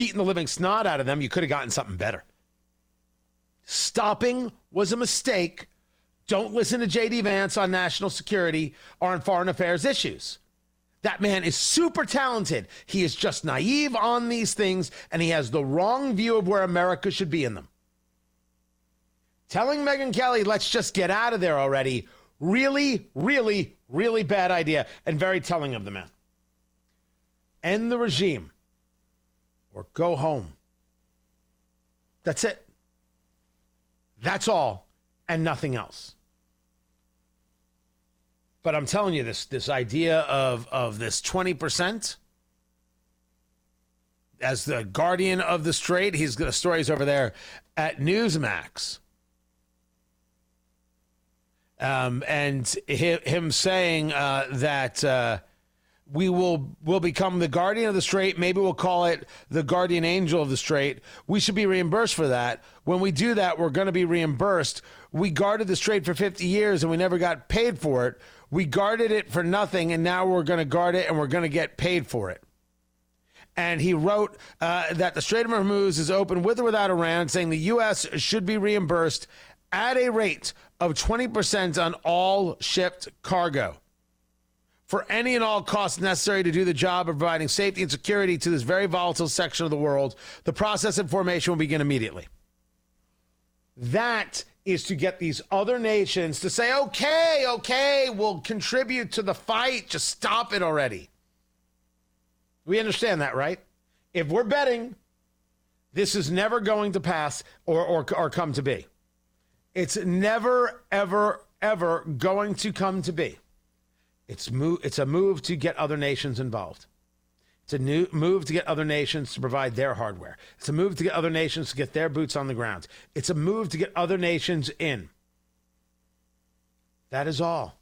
beaten the living snot out of them, you could have gotten something better. Stopping was a mistake. Don't listen to J.D. Vance on national security or on foreign affairs issues. That man is super talented. He is just naive on these things, and he has the wrong view of where America should be in them. Telling Megyn Kelly, let's just get out of there already, really, really, really bad idea, and very telling of the man. End the regime or go home. That's it. That's all and nothing else. But I'm telling you, this idea of this 20%, as the guardian of the Strait, the story's over there at Newsmax. And him saying that we'll become the guardian of the Strait. Maybe we'll call it the guardian angel of the Strait. We should be reimbursed for that. When we do that, we're going to be reimbursed. We guarded the Strait for 50 years and we never got paid for it. We guarded it for nothing, and now we're going to guard it and we're going to get paid for it. And he wrote that the Strait of Hormuz is open with or without Iran, saying the U.S. should be reimbursed at a rate of 20% on all shipped cargo for any and all costs necessary to do the job of providing safety and security to this very volatile section of the world. The process of formation will begin immediately. That is to get these other nations to say, okay, we'll contribute to the fight. Just stop it already. We understand that, right? If we're betting, this is never going to pass or come to be. It's never, ever, ever going to come to be. It's a move to get other nations involved. It's a new move to get other nations to provide their hardware. It's a move to get other nations to get their boots on the ground. It's a move to get other nations in. That is all.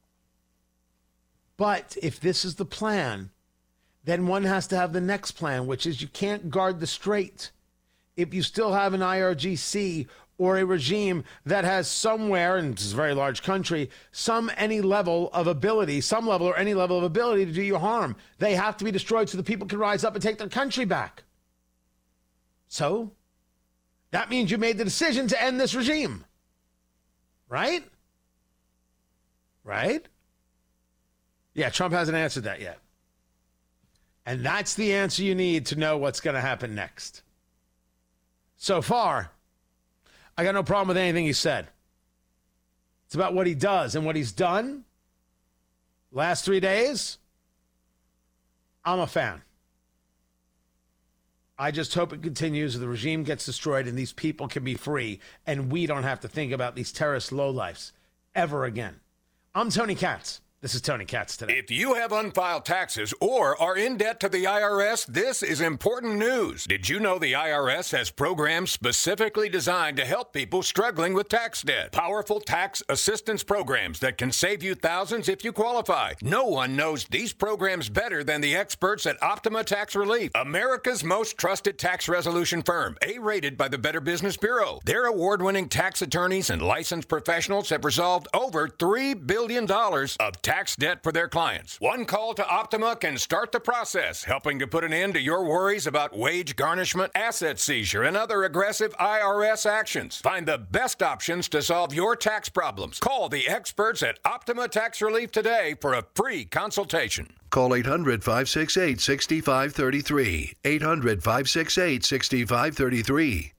But if this is the plan, then one has to have the next plan, which is you can't guard the Strait if you still have an IRGC or a regime that has somewhere, and it's a very large country, some level or any level of ability to do you harm. They have to be destroyed so the people can rise up and take their country back. So that means you made the decision to end this regime. Right? Right? Yeah, Trump hasn't answered that yet. And that's the answer you need to know what's going to happen next. So far, I got no problem with anything he said. It's about what he does and what he's done. Last 3 days, I'm a fan. I just hope it continues, the regime gets destroyed, and these people can be free, and we don't have to think about these terrorist lowlifes ever again. I'm Tony Katz. This is Tony Katz Today. If you have unfiled taxes or are in debt to the IRS, this is important news. Did you know the IRS has programs specifically designed to help people struggling with tax debt? Powerful tax assistance programs that can save you thousands if you qualify. No one knows these programs better than the experts at Optima Tax Relief, America's most trusted tax resolution firm, A-rated by the Better Business Bureau. Their award-winning tax attorneys and licensed professionals have resolved over $3 billion of tax debt for their clients. One call to Optima can start the process, helping to put an end to your worries about wage garnishment, asset seizure, and other aggressive IRS actions. Find the best options to solve your tax problems. Call the experts at Optima Tax Relief today for a free consultation. Call 800-568-6533. 800-568-6533.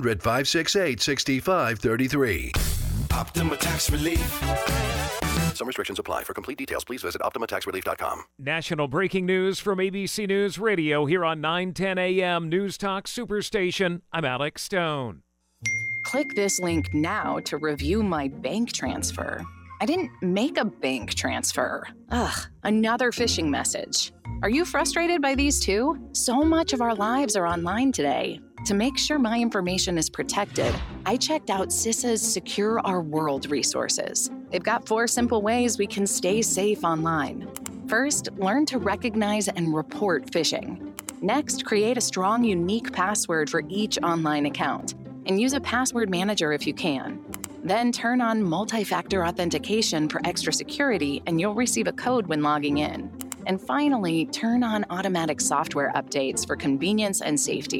800-568-6533. Optima Tax Relief. Some restrictions apply. For complete details, please visit OptimaTaxRelief.com. National breaking news from ABC News Radio here on 910 a.m. News Talk Superstation. I'm Alex Stone. Click this link now to review my bank transfer. I didn't make a bank transfer. Ugh, another phishing message. Are you frustrated by these too? So much of our lives are online today. To make sure my information is protected, I checked out CISA's Secure Our World resources. They've got 4 simple ways we can stay safe online. First, learn to recognize and report phishing. Next, create a strong, unique password for each online account, and use a password manager if you can. Then turn on multi-factor authentication for extra security, and you'll receive a code when logging in. And finally, turn on automatic software updates for convenience and safety.